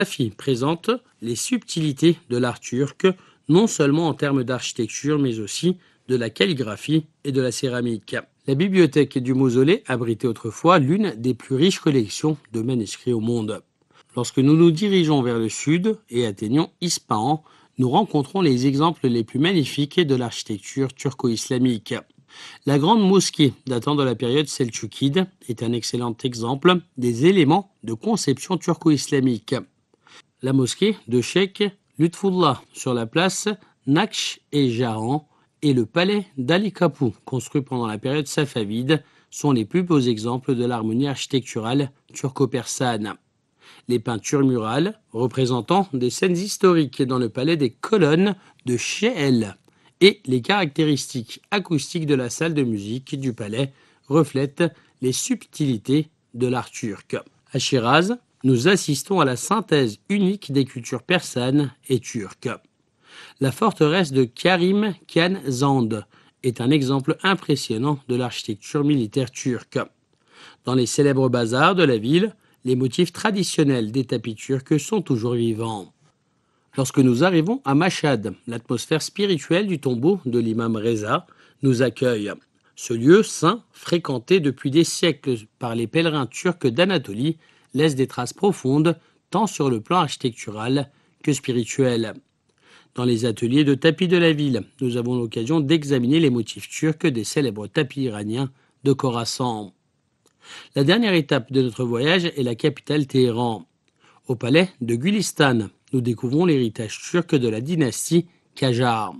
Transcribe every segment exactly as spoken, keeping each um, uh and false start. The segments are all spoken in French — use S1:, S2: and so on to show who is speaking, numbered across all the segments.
S1: Géographie présente les subtilités de l'art turc, non seulement en termes d'architecture, mais aussi de la calligraphie et de la céramique. La bibliothèque du mausolée abritait autrefois l'une des plus riches collections de manuscrits au monde. Lorsque nous nous dirigeons vers le sud et atteignons Ispahan, nous rencontrons les exemples les plus magnifiques de l'architecture turco-islamique. La grande mosquée datant de la période seltchoukide est un excellent exemple des éléments de conception turco-islamique. La mosquée de Cheikh Lütfullah sur la place Naksh-e-Jahan et le palais d'Ali Kapı, construit pendant la période safavide, sont les plus beaux exemples de l'harmonie architecturale turco-persane. Les peintures murales représentant des scènes historiques dans le palais des colonnes de Chehel et les caractéristiques acoustiques de la salle de musique du palais reflètent les subtilités de l'art turc. À Shiraz, nous assistons à la synthèse unique des cultures persanes et turques. La forteresse de Karim Khan Zand est un exemple impressionnant de l'architecture militaire turque. Dans les célèbres bazars de la ville, les motifs traditionnels des tapis turcs sont toujours vivants. Lorsque nous arrivons à Mashhad, l'atmosphère spirituelle du tombeau de l'imam Reza nous accueille. Ce lieu saint, fréquenté depuis des siècles par les pèlerins turcs d'Anatolie, laisse des traces profondes, tant sur le plan architectural que spirituel. Dans les ateliers de tapis de la ville, nous avons l'occasion d'examiner les motifs turcs des célèbres tapis iraniens de Khorassan. La dernière étape de notre voyage est la capitale Téhéran. Au palais de Gulistan, nous découvrons l'héritage turc de la dynastie Qajar.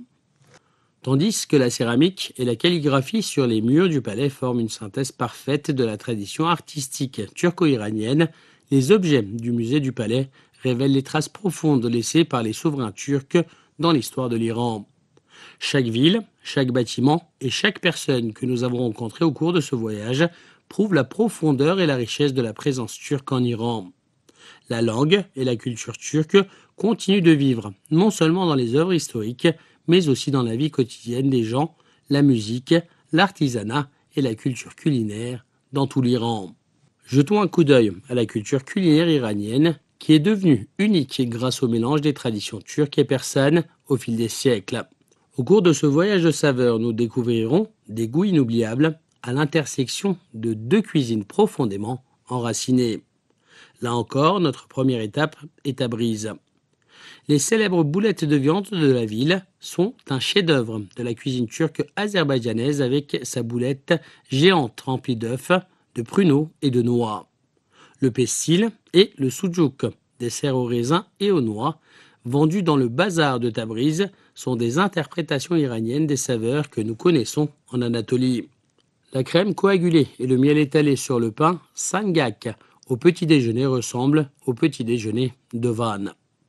S1: Tandis que la céramique et la calligraphie sur les murs du palais forment une synthèse parfaite de la tradition artistique turco-iranienne, les objets du musée du palais révèlent les traces profondes laissées par les souverains turcs dans l'histoire de l'Iran. Chaque ville, chaque bâtiment et chaque personne que nous avons rencontrée au cours de ce voyage prouve la profondeur et la richesse de la présence turque en Iran. La langue et la culture turque continuent de vivre, non seulement dans les œuvres historiques, mais aussi dans la vie quotidienne des gens, la musique, l'artisanat et la culture culinaire dans tout l'Iran. Jetons un coup d'œil à la culture culinaire iranienne, qui est devenue unique grâce au mélange des traditions turques et persanes au fil des siècles. Au cours de ce voyage de saveurs, nous découvrirons des goûts inoubliables à l'intersection de deux cuisines profondément enracinées. Là encore, notre première étape est Tabriz. Les célèbres boulettes de viande de la ville sont un chef-d'œuvre de la cuisine turque azerbaïdjanaise avec sa boulette géante remplie d'œufs, de pruneaux et de noix. Le pestil et le soujouk, dessert au raisin et aux noix, vendus dans le bazar de Tabriz, sont des interprétations iraniennes des saveurs que nous connaissons en Anatolie. La crème coagulée et le miel étalé sur le pain sangak au petit déjeuner ressemblent au petit déjeuner de Van.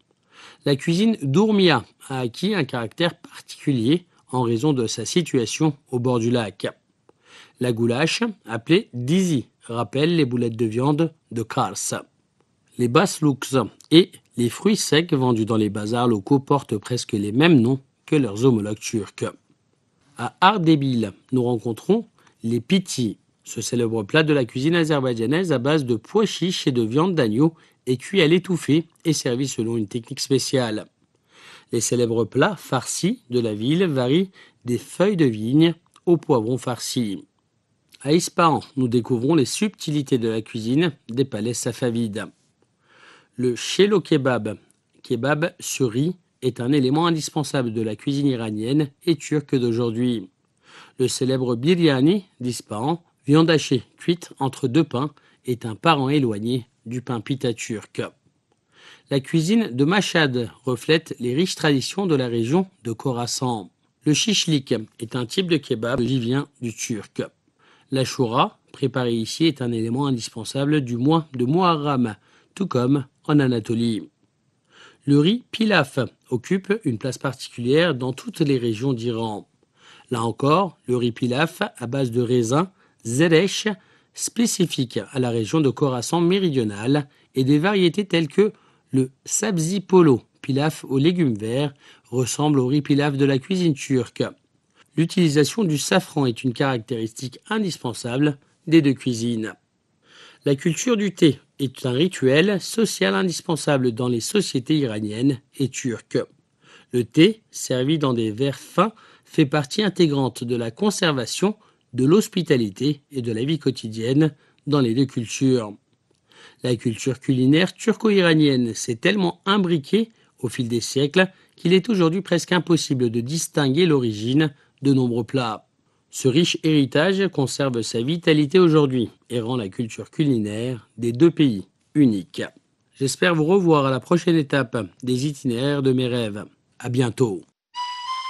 S1: La cuisine d'Ourmia a acquis un caractère particulier en raison de sa situation au bord du lac. La goulash, appelée dizi, rappelle les boulettes de viande de Kars. Les baslouks et les fruits secs vendus dans les bazars locaux portent presque les mêmes noms que leurs homologues turcs. À Ardebil, nous rencontrons les piti, ce célèbre plat de la cuisine azerbaïdjanaise à base de pois chiches et de viande d'agneau est cuit à l'étouffée et servi selon une technique spéciale. Les célèbres plats farcis de la ville varient des feuilles de vigne au poivron farci. À Ispahan, nous découvrons les subtilités de la cuisine des palais safavides. Le chelo kebab, kebab sur riz, est un élément indispensable de la cuisine iranienne et turque d'aujourd'hui. Le célèbre biryani d'Ispahan, viande hachée cuite entre deux pains, est un parent éloigné du pain pita turc. La cuisine de Mashhad reflète les riches traditions de la région de Khorassan. Le shishlik est un type de kebab qui vient du turc. La choura, préparée ici, est un élément indispensable du mois de Muharram, tout comme en Anatolie. Le riz pilaf occupe une place particulière dans toutes les régions d'Iran. Là encore, le riz pilaf à base de raisin, zeresh, spécifique à la région de Khorassan méridionale, et des variétés telles que le sabzi polo, pilaf aux légumes verts, ressemble au riz pilaf de la cuisine turque. L'utilisation du safran est une caractéristique indispensable des deux cuisines. La culture du thé est un rituel social indispensable dans les sociétés iraniennes et turques. Le thé, servi dans des verres fins, fait partie intégrante de la conservation, de l'hospitalité et de la vie quotidienne dans les deux cultures. La culture culinaire turco-iranienne s'est tellement imbriquée au fil des siècles qu'il est aujourd'hui presque impossible de distinguer l'origine de nombreux plats. Ce riche héritage conserve sa vitalité aujourd'hui et rend la culture culinaire des deux pays unique. J'espère vous revoir à la prochaine étape des itinéraires de mes rêves. À bientôt.